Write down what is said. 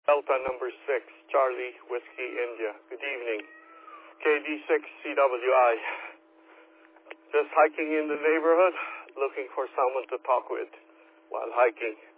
Delta number 6, Charlie Whiskey India. Good evening. KD6CWI. Just hiking in the neighborhood, looking for someone to talk with while hiking.